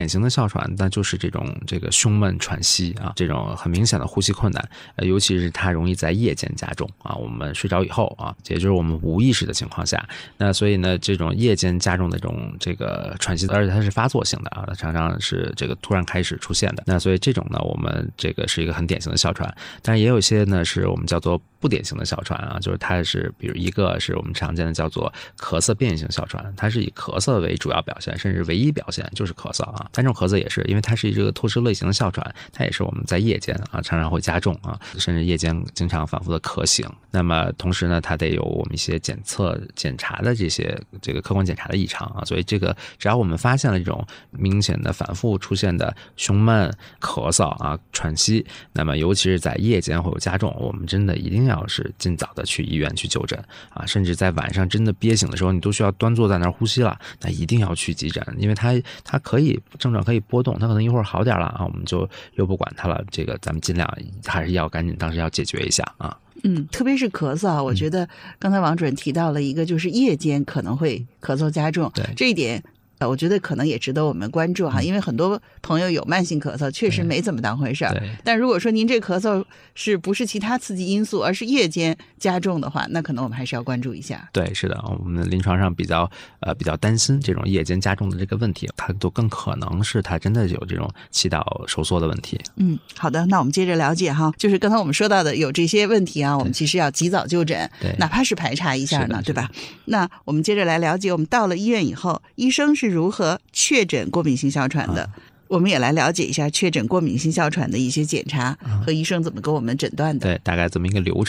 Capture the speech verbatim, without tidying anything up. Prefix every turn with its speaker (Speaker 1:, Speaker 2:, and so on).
Speaker 1: 典型的哮喘那就是这种这个胸闷喘息啊，这种很明显的呼吸困难，呃，尤其是它容易在夜间加重啊，我们睡着以后啊，也就是我们无意识的情况下，那所以呢，这种夜间加重的这种这个喘息，而且它是发作性的啊，常常是这个突然开始出现的。那所以这种呢，我们这个是一个很典型的哮喘，但是也有一些呢是我们叫做不典型的哮喘啊，就是它是比如一个是我们常见的叫做咳嗽变异性哮喘，它是以咳嗽为主要表现，甚至唯一表现就是咳嗽啊。但这种咳嗽也是因为它是一个突出类型的哮喘，它也是我们在夜间啊常常会加重啊，甚至夜间经常反复的咳醒。那么同时呢，它得有我们一些检测检查的这些这个客观检查的异常啊，所以这个只要我们发现了这种明显的反复出现的胸闷、咳嗽啊、喘息，那么尤其是在夜间会有加重，我们真的一定要是尽早的去医院去就诊啊，甚至在晚上真的憋醒的时候，你都需要端坐在那儿呼吸了，那一定要去急诊，因为它它可以症状可以波动，它可能一会儿好点了啊，我们就又不管它了，这个咱们尽量还是要赶紧当时要解决一下啊。
Speaker 2: 嗯，特别是咳嗽啊，我觉得刚才王主任提到了一个，就是夜间可能会咳嗽加重，
Speaker 1: 对
Speaker 2: 这一点我觉得可能也值得我们关注哈，因为很多朋友有慢性咳嗽，确实没怎么当回事儿。但如果说您这咳嗽是不是其他刺激因素，而是夜间加重的话，那可能我们还是要关注一下。
Speaker 1: 对，是的，我们临床上比较呃比较担心这种夜间加重的这个问题，它都更可能是它真的有这种气道收缩的问题。
Speaker 2: 嗯，好的，那我们接着了解哈，就是刚才我们说到的有这些问题啊，我们其实要及早就诊，哪怕是排查一下呢，对吧？那我们接着来了解，我们到了医院以后，医生是如何确诊过敏性哮喘的、啊、我们也来了解一下确诊过敏性哮喘的一些检查和医生怎么给我们诊断的。
Speaker 1: 对，大概这么一个流程。